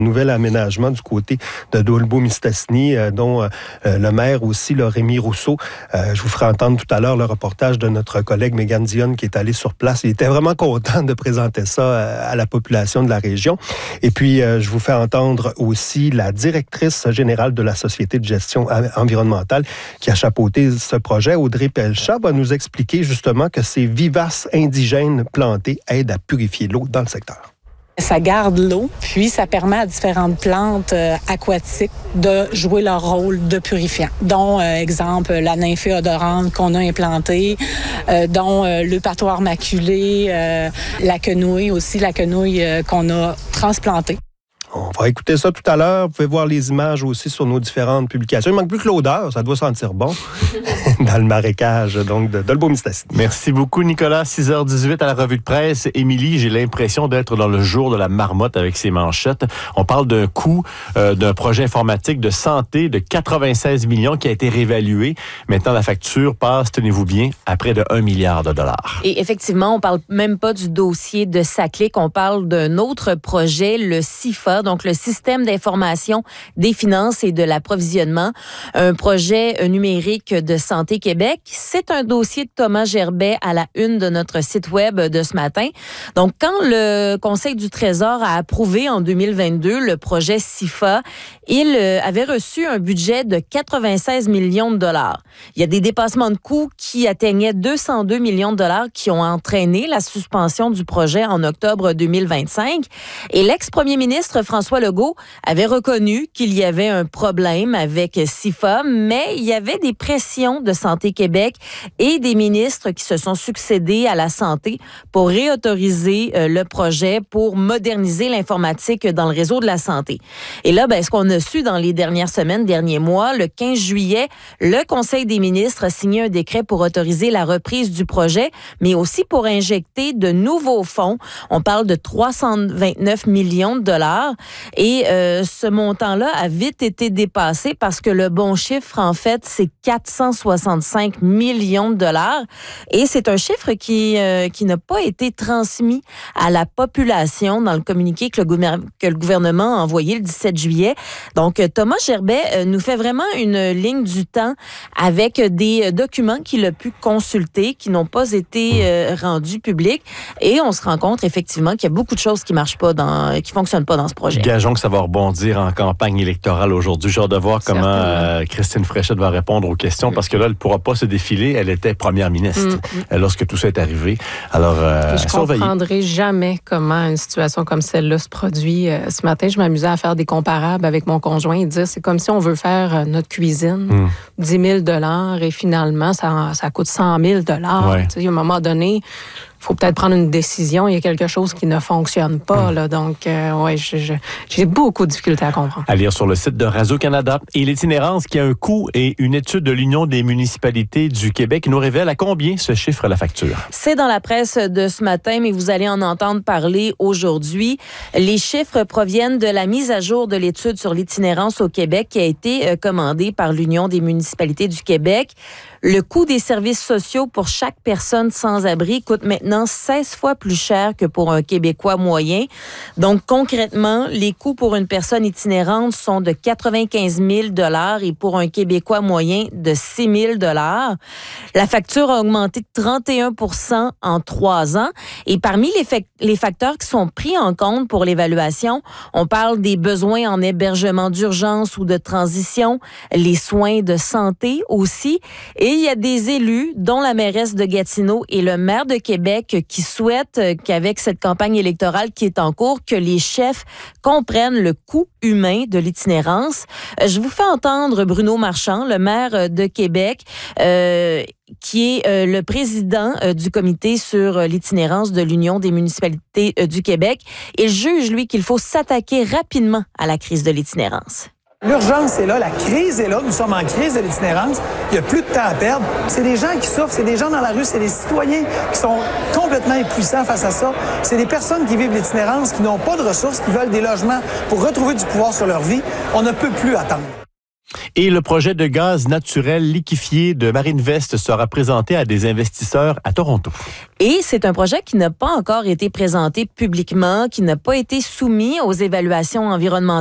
Nouvel aménagement du côté de Dolbeau-Mistassini, dont le maire aussi, là, Rémi Rousseau. Je vous ferai entendre tout à l'heure le reportage de notre collègue Mégane Dionne qui est allée sur place. Il était vraiment content de présenter ça à la population de la région. Et puis, je vous fais entendre aussi la directrice générale de la Société de gestion environnementale qui a chapeauté ce projet. Audrey Pelchat va nous expliquer justement que ces vivaces indigènes plantées aident à purifier l'eau dans le secteur. Ça garde l'eau, puis ça permet à différentes plantes aquatiques de jouer leur rôle de purifiant, dont, exemple, la nymphée odorante qu'on a implantée, dont l'eupatoire maculé, la quenouille aussi, la quenouille qu'on a transplantée. On va écouter ça tout à l'heure. Vous pouvez voir les images aussi sur nos différentes publications. Il manque plus que l'odeur, ça doit sentir bon dans le marécage donc de Dolbeau-Mistassini. Merci beaucoup, Nicolas. 6h18 à la revue de presse. Émilie, j'ai l'impression d'être dans le jour de la marmotte avec ses manchettes. On parle d'un coût d'un projet informatique de santé de 96 millions qui a été réévalué. Maintenant, la facture passe, tenez-vous bien, à près de 1 milliard de dollars. Et effectivement, on parle même pas du dossier de SACLIC. On parle d'un autre projet, le SIFA, donc le système d'information des finances et de l'approvisionnement, un projet numérique de Santé Québec. C'est un dossier de Thomas Gerbet à la une de notre site web de ce matin. Donc, quand le Conseil du Trésor a approuvé en 2022 le projet SIFA, il avait reçu un budget de 96 millions de dollars. Il y a des dépassements de coûts qui atteignaient 202 millions de dollars qui ont entraîné la suspension du projet en octobre 2025. Et l'ex-premier ministre François Legault avait reconnu qu'il y avait un problème avec SIFA, mais il y avait des pressions de Santé Québec et des ministres qui se sont succédés à la santé pour réautoriser le projet pour moderniser l'informatique dans le réseau de la santé. Et là, ce qu'on a su dans les dernières semaines, derniers mois, le 15 juillet, le Conseil des ministres a signé un décret pour autoriser la reprise du projet, mais aussi pour injecter de nouveaux fonds. On parle de 329 millions de dollars. Et ce montant-là a vite été dépassé parce que le bon chiffre, en fait, c'est 465 millions de dollars. Et c'est un chiffre qui n'a pas été transmis à la population dans le communiqué que le gouvernement a envoyé le 17 juillet. Donc, Thomas Gerbet nous fait vraiment une ligne du temps avec des documents qu'il a pu consulter, qui n'ont pas été rendus publics. Et on se rend compte, effectivement, qu'il y a beaucoup de choses qui marchent pas qui fonctionnent pas dans ce projet. Gageons que ça va rebondir en campagne électorale aujourd'hui. J'ai hâte de voir comment Christine Fréchette va répondre aux questions, parce que là, elle ne pourra pas se défiler. Elle était première ministre lorsque tout ça est arrivé. Alors, je ne comprendrai jamais comment une situation comme celle-là se produit. Ce matin, je m'amusais à faire des comparables avec mon conjoint et dire, c'est comme si on veut faire notre cuisine, 10 000 $ et finalement, ça coûte 100 000 $. Ouais. À un moment donné, il faut peut-être prendre une décision. Il y a quelque chose qui ne fonctionne pas. Là. Donc, j'ai beaucoup de difficultés à comprendre. À lire sur le site de Radio-Canada. Et l'itinérance qui a un coût, et une étude de l'Union des municipalités du Québec nous révèle à combien se chiffre la facture. C'est dans la presse de ce matin, mais vous allez en entendre parler aujourd'hui. Les chiffres proviennent de la mise à jour de l'étude sur l'itinérance au Québec qui a été commandée par l'Union des municipalités du Québec. Le coût des services sociaux pour chaque personne sans-abri coûte maintenant 16 fois plus cher que pour un Québécois moyen. Donc, concrètement, les coûts pour une personne itinérante sont de 95 000 $ et pour un Québécois moyen de 6 000 $. La facture a augmenté de 31 % en 3 ans. Et parmi les facteurs qui sont pris en compte pour l'évaluation, on parle des besoins en hébergement d'urgence ou de transition, les soins de santé aussi. Et il y a des élus, dont la mairesse de Gatineau et le maire de Québec, qui souhaitent qu'avec cette campagne électorale qui est en cours, que les chefs comprennent le coût humain de l'itinérance. Je vous fais entendre Bruno Marchand, le maire de Québec, qui est le président du comité sur l'itinérance de l'Union des municipalités du Québec. Il juge, lui, qu'il faut s'attaquer rapidement à la crise de l'itinérance. L'urgence est là, la crise est là, nous sommes en crise de l'itinérance, il n'y a plus de temps à perdre. C'est des gens qui souffrent, c'est des gens dans la rue, c'est des citoyens qui sont complètement impuissants face à ça. C'est des personnes qui vivent l'itinérance, qui n'ont pas de ressources, qui veulent des logements pour retrouver du pouvoir sur leur vie. On ne peut plus attendre. Et le projet de gaz naturel liquéfié de Marinvest sera présenté à des investisseurs à Toronto. Et c'est un projet qui n'a pas encore été présenté publiquement, qui n'a pas été soumis aux évaluations environnementales